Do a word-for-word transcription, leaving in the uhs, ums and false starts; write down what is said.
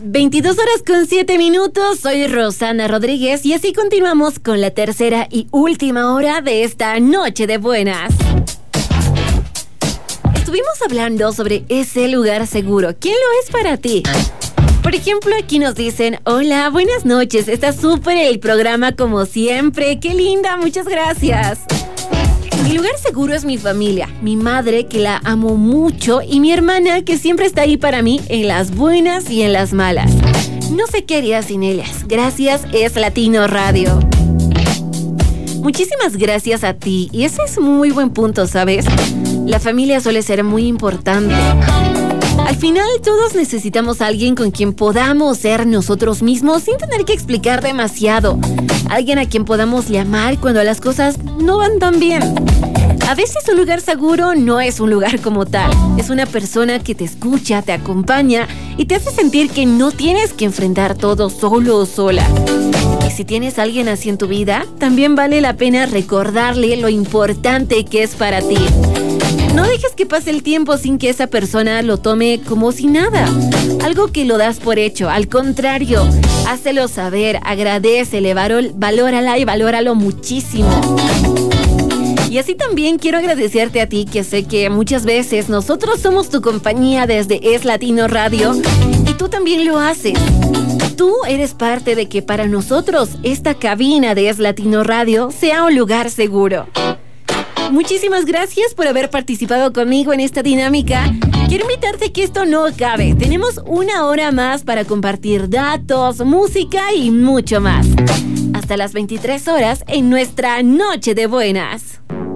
veintidós horas con siete minutos, soy Rosana Rodríguez y así continuamos con la tercera y última hora de esta noche de buenas. Estuvimos hablando sobre ese lugar seguro. ¿Quién lo es para ti? Por ejemplo, aquí nos dicen, hola, buenas noches, está súper el programa como siempre, qué linda, muchas gracias. Mi lugar seguro es mi familia, mi madre que la amo mucho y mi hermana que siempre está ahí para mí en las buenas y en las malas. No sé qué haría sin ellas. Gracias, es Latino Radio. Muchísimas gracias a ti y ese es un muy buen punto, ¿sabes? La familia suele ser muy importante. Al final todos necesitamos a alguien con quien podamos ser nosotros mismos sin tener que explicar demasiado. Alguien a quien podamos llamar cuando las cosas no van tan bien. A veces un lugar seguro no es un lugar como tal. Es una persona que te escucha, te acompaña y te hace sentir que no tienes que enfrentar todo solo o sola. Y si tienes a alguien así en tu vida, también vale la pena recordarle lo importante que es para ti. No dejes que pase el tiempo sin que esa persona lo tome como si nada. Algo que lo das por hecho. Al contrario, hácelo saber, agradécele, valórala y valóralo muchísimo. Y así también quiero agradecerte a ti, que sé que muchas veces nosotros somos tu compañía desde Es Latino Radio y tú también lo haces. Tú eres parte de que para nosotros esta cabina de Es Latino Radio sea un lugar seguro. Muchísimas gracias por haber participado conmigo en esta dinámica. Quiero invitarte a que esto no acabe. Tenemos una hora más para compartir datos, música y mucho más. Hasta las veintitrés horas en nuestra Noche de Buenas.